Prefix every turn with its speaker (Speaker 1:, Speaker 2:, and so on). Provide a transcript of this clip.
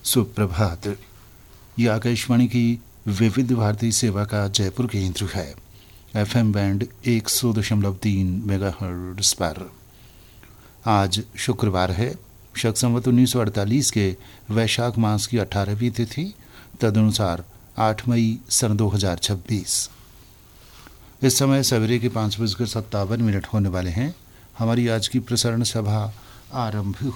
Speaker 1: सुप्रभात। ये आकाशवाणी की विविध भारती सेवा का जयपुर केंद्र है। एफएम बैंड 100.3 मेगाहर्ट्ज़ पर। आज शुक्रवार है। शक संवत 1948 के वैशाख मास की 18वीं तिथि, तदनुसार 8 मई सन 2026। इस समय सवेरे के 5:57 होने वाले हैं। हमारी आज की प्रसारण सभा आरंभ